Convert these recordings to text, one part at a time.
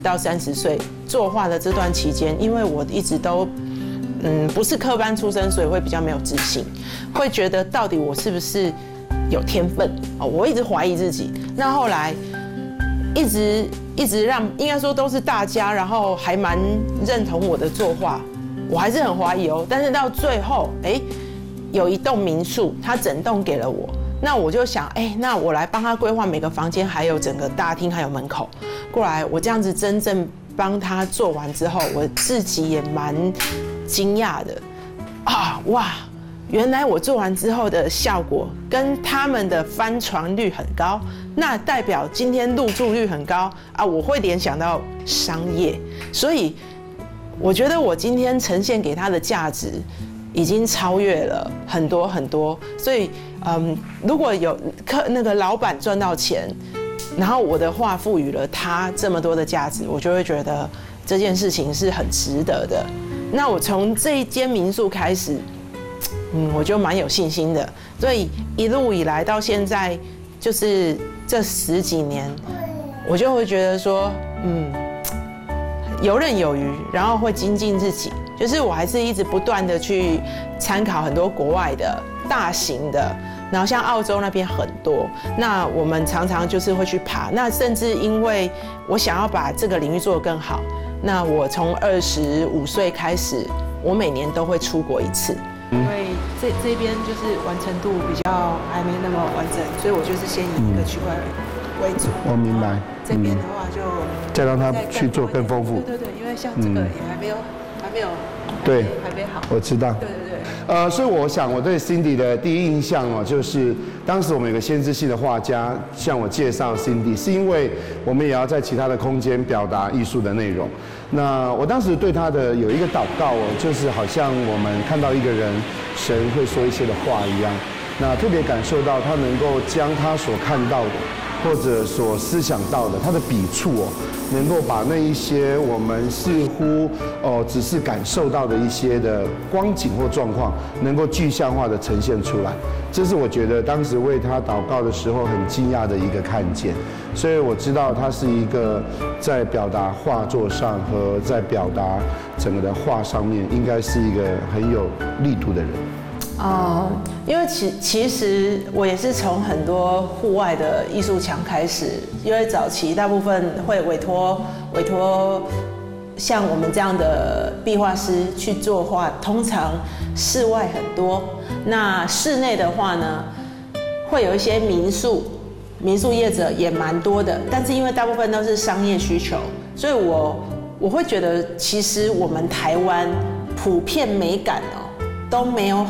到30岁作画的这段期间，因为我一直都不是科班出身，所以会比较没有自信，会觉得到底我是不是有天分哦，我一直怀疑自己。那后来一直让应该说都是大家，然后还蛮认同我的作画，我还是很怀疑哦。但是到最后，有一栋民宿，它整栋给了我，那我就想，那我来帮他规划每个房间，还有整个大厅，还有门口。过来，我这样子真正帮他做完之后，我自己也蛮惊讶的哇！原来我做完之后的效果跟他们的翻船率很高，那代表今天入住率很高啊！我会联想到商业，所以我觉得我今天呈现给他的价值已经超越了很多很多。所以如果有那个老板赚到钱，然后我的画赋予了他这么多的价值，我就会觉得这件事情是很值得的。那我从这一间民宿开始，我就蛮有信心的。所以一路以来到现在，就是这10几年，我就会觉得说，游刃有余，然后会精进自己。就是我还是一直不断的去参考很多国外的大型的，然后像澳洲那边很多，那我们常常就是会去爬。那甚至因为我想要把这个领域做得更好，那我从25岁开始，我每年都会出国1次。因为这边就是完成度比较还没那么完整，所以我就是先以一个区块为主。 我明白。 这边的话就再让他去做更丰富。 对，因为像这个也还没有， 对， 还没好。 我知道。对。所以我想我对 Cindy 的第一印象就是当时我们有个先知性的画家向我介绍 Cindy， 是因为我们也要在其他的空间表达艺术的内容。那我当时对他的有一个祷告就是好像我们看到一个人，神会说一些的话一样。那特别感受到他能够将他所看到的，或者所思想到的，他的笔触能够把那一些我们似乎只是感受到的一些的光景或状况，能够具象化的呈现出来。这是我觉得当时为他祷告的时候很惊讶的一个看见。所以我知道他是一个在表达画作上和在表达整个的画上面，应该是一个很有力度的人。 因为其实我也是从很多户外的艺术墙开始，因为早期大部分会委托像我们这样的壁画师去作画，通常室外很多。那室内的话呢，会有一些民宿业者也蛮多的，但是因为大部分都是商业需求，所以我会觉得其实我们台湾普遍美感都没有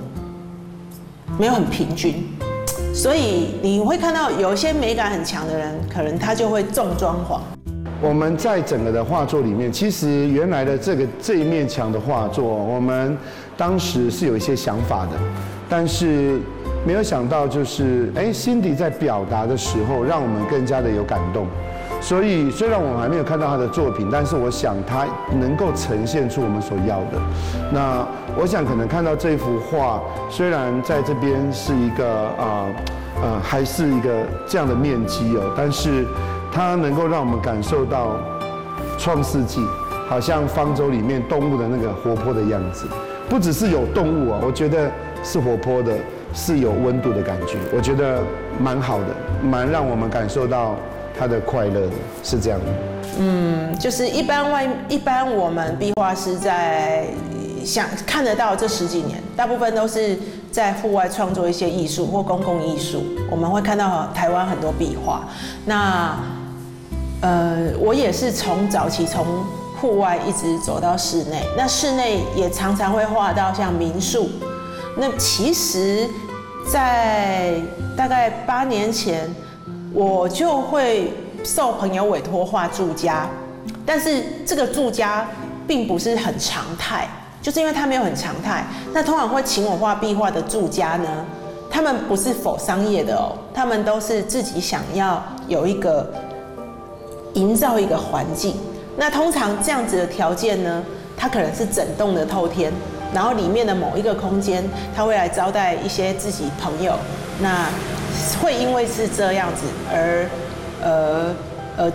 很平均，所以你会看到有一些美感很强的人，可能他就会重装潢。 我们在整个的画作里面，其实原来的这一面墙的画作，我们当时是有一些想法的，但是没有想到就是Cindy 在表达的时候，让我们更加的有感动。所以虽然我们还没有看到他的作品，但是我想他能够呈现出我们所要的。那我想可能看到这幅画，虽然在这边是一个还是一个这样的面积但是它能够让我们感受到创世纪，好像方舟里面动物的那个活泼的样子。不只是有动物我觉得是活泼的，是有温度的感觉。我觉得蛮好的，蛮让我们感受到他的快乐的，是这样的。 就是一般我们壁画师在看得到这10几年，大部分都是在户外创作一些艺术或公共艺术。我们会看到台湾很多壁画。那我也是从早期从户外一直走到室内，那室内也常常会画到像民宿。那其实，在大概8年前，我就会受朋友委托画住家，但是这个住家并不是很常态，就是因为它没有很常态。那通常会请我画壁画的住家呢，他们不是否商业的他们都是自己想要有一个营造一个环境。那通常这样子的条件呢，它可能是整栋的透天，然后里面的某一个空间，他会来招待一些自己朋友。那会因为是这样子而